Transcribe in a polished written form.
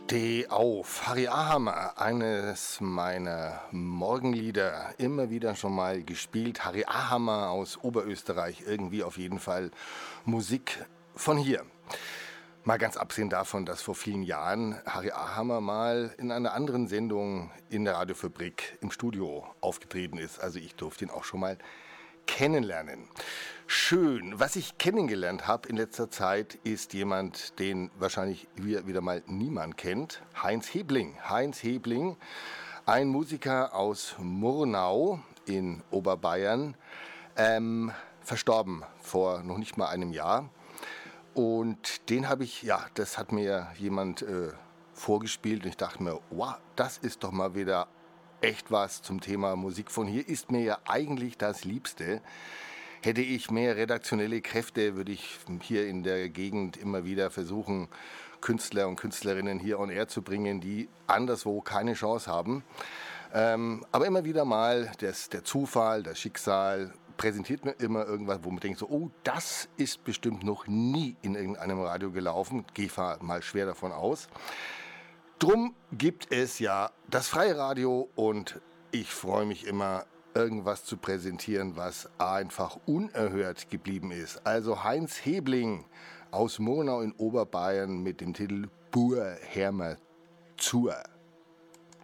Steh auf, Harry Ahammer, eines meiner Morgenlieder, immer wieder schon mal gespielt. Harry Ahammer aus Oberösterreich, irgendwie auf jeden Fall Musik von hier. Mal ganz abgesehen davon, dass vor vielen Jahren Harry Ahammer mal in einer anderen Sendung in der Radiofabrik im Studio aufgetreten ist. Also ich durfte ihn auch schon mal kennenlernen. Schön. Was ich kennengelernt habe in letzter Zeit, ist jemand, den wahrscheinlich wieder mal niemand kennt. Heinz Hebling. Heinz Hebling, ein Musiker aus Murnau in Oberbayern, verstorben vor noch nicht mal einem Jahr. Und den habe ich, ja, das hat mir jemand vorgespielt und ich dachte mir, wow, das ist doch mal wieder echt was zum Thema Musik von hier. Ist mir ja eigentlich das Liebste. Hätte ich mehr redaktionelle Kräfte, würde ich hier in der Gegend immer wieder versuchen, Künstler und Künstlerinnen hier on air zu bringen, die anderswo keine Chance haben. Aber immer wieder mal der Zufall, das Schicksal präsentiert mir immer irgendwas, wo man denkt so, oh, das ist bestimmt noch nie in irgendeinem Radio gelaufen. Gehe ich mal schwer davon aus. Drum gibt es ja das freie Radio und ich freue mich immer, irgendwas zu präsentieren, was einfach unerhört geblieben ist. Also Heinz Hebling aus Murnau in Oberbayern mit dem Titel Bur Hermer zur.